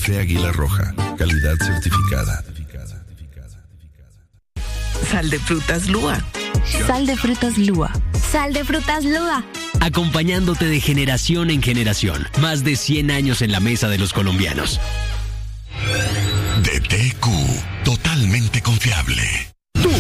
Café Águila Roja, calidad certificada. Sal de frutas Lua. Sal de frutas Lua. Sal de frutas Lua. Acompañándote de generación en generación. Más de 100 años en la mesa de los colombianos. DTQ, totalmente confiable.